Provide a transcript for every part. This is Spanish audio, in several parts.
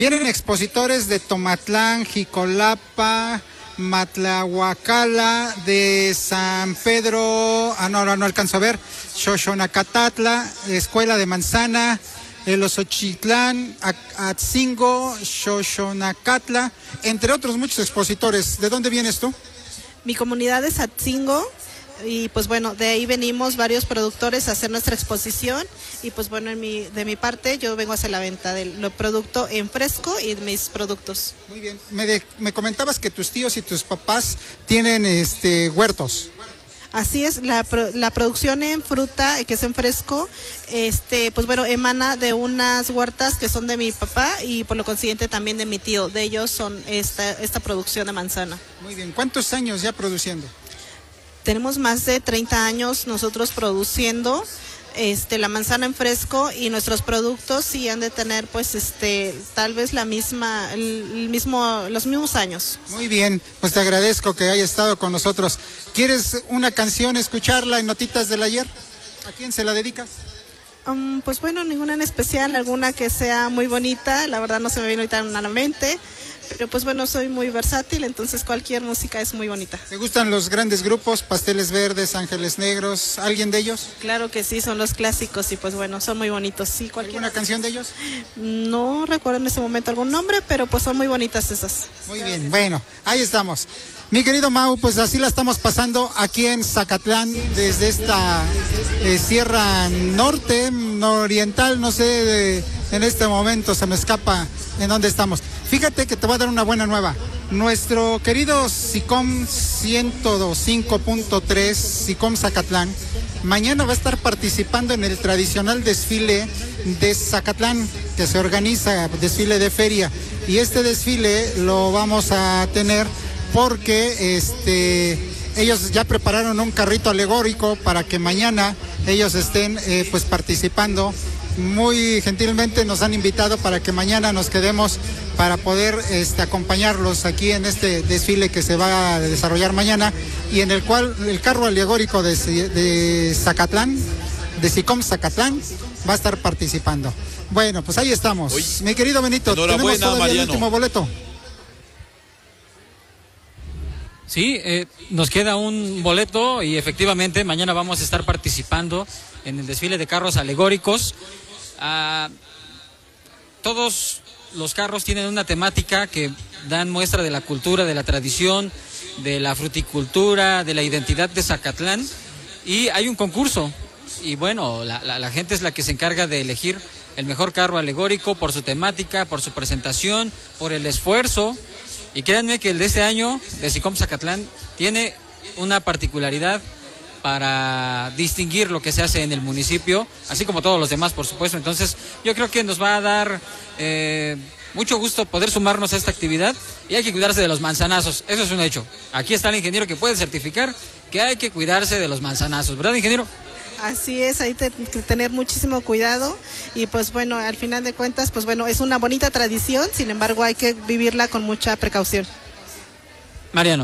Vienen expositores de Tomatlán, Jicolapa, Matlahuacala, de San Pedro, no alcanzo a ver, Xoxonacatatla, Escuela de Manzana, el Osochitlán, Atzingo, Xoxonacatla, entre otros muchos expositores. ¿De dónde vienes tú? Mi comunidad es Atzingo y pues bueno, de ahí venimos varios productores a hacer nuestra exposición y pues bueno, de mi parte yo vengo a hacer la venta del producto en fresco y de mis productos. Muy bien, me comentabas que tus tíos y tus papás tienen huertos. Así es, la producción en fruta, que es en fresco, pues bueno, emana de unas huertas que son de mi papá y por lo consiguiente también de mi tío. De ellos son esta producción de manzana. Muy bien, ¿cuántos años ya produciendo? Tenemos más de 30 años nosotros produciendo la manzana en fresco y nuestros productos sí han de tener pues tal vez los mismos años. Muy bien, pues te agradezco que haya estado con nosotros. ¿Quieres una canción, escucharla en Notitas del Ayer? ¿A quién se la dedicas? Pues bueno, ninguna en especial, alguna que sea muy bonita, la verdad no se me viene ahorita a la mente, pero pues bueno, soy muy versátil, entonces cualquier música es muy bonita. ¿Te gustan los grandes grupos, Pasteles Verdes, Ángeles Negros, alguien de ellos? Claro que sí, son los clásicos y pues bueno, son muy bonitos, sí, cualquier. ¿Alguna canción de ellos? No recuerdo en este momento algún nombre, pero pues son muy bonitas esas. Muy bien, bueno, ahí estamos. Mi querido Mau, pues así la estamos pasando aquí en Zacatlán, desde esta sierra nororiental, no sé, en este momento se me escapa en dónde estamos. Fíjate que te voy a dar una buena nueva. Nuestro querido SICOM 105.3, SICOM Zacatlán, mañana va a estar participando en el tradicional desfile de Zacatlán, que se organiza, desfile de feria. Y este desfile lo vamos a tener porque ellos ya prepararon un carrito alegórico para que mañana ellos estén pues participando. Muy gentilmente nos han invitado para que mañana nos quedemos para poder acompañarlos aquí en este desfile que se va a desarrollar mañana y en el cual el carro alegórico de Zacatlán, de SICOM Zacatlán, va a estar participando. Bueno, pues ahí estamos. Oye, mi querido Benito, tenemos todavía el último boleto. Sí, nos queda un boleto y efectivamente mañana vamos a estar participando en el desfile de carros alegóricos. Todos los carros tienen una temática que dan muestra de la cultura, de la tradición, de la fruticultura, de la identidad de Zacatlán y hay un concurso y bueno, la gente es la que se encarga de elegir el mejor carro alegórico por su temática, por su presentación, por el esfuerzo. Y créanme que el de este año, de SICOM Zacatlán, tiene una particularidad para distinguir lo que se hace en el municipio, así como todos los demás, por supuesto. Entonces, yo creo que nos va a dar mucho gusto poder sumarnos a esta actividad y hay que cuidarse de los manzanazos, eso es un hecho. Aquí está el ingeniero que puede certificar que hay que cuidarse de los manzanazos, ¿verdad, ingeniero? Así es, hay que tener muchísimo cuidado y pues bueno, al final de cuentas, pues bueno, es una bonita tradición, sin embargo hay que vivirla con mucha precaución. Mariano.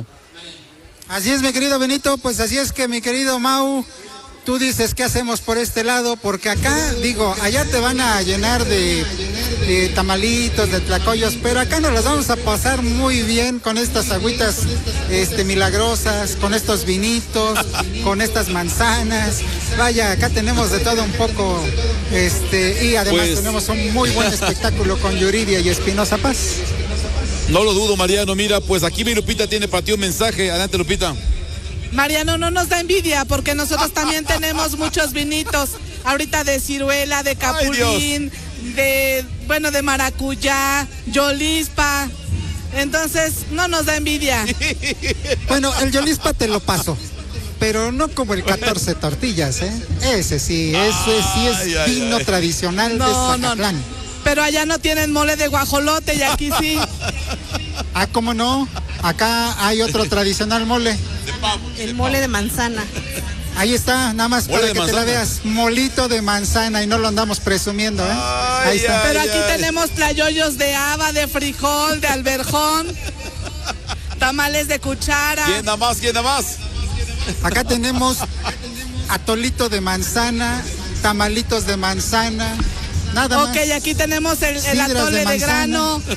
Así es, mi querido Benito, pues así es que mi querido Mau, tú dices qué hacemos por este lado, porque acá, allá te van a llenar de tamalitos, de tlacoyos, pero acá nos las vamos a pasar muy bien con estas agüitas milagrosas, con estos vinitos, con estas manzanas. Vaya, acá tenemos de todo un poco, y además tenemos un muy buen espectáculo con Yuridia y Espinosa Paz. No lo dudo, Mariano. Mira, pues aquí mi Lupita tiene para ti un mensaje. Adelante, Lupita. Mariano, no nos da envidia porque nosotros también tenemos muchos vinitos. Ahorita de ciruela, de capulín, de maracuyá, yolispa. Entonces, no nos da envidia. Bueno, el yolispa te lo paso, pero no como el 14 tortillas, ¿eh? Ese sí es vino tradicional de Zacatlán. No. Pero allá no tienen mole de guajolote y aquí sí. Ah, ¿cómo no? Acá hay otro tradicional mole. El mole de manzana. Ahí está, nada más para que te la veas. Molito de manzana y no lo andamos presumiendo, ¿eh? Ahí está. Pero aquí tenemos tlayoyos de haba, de frijol, de alberjón, tamales de cuchara. ¿Quién da más? Acá tenemos atolito de manzana, tamalitos de manzana. Nada más. Ok, aquí tenemos el Sidras atole de manzana. grano,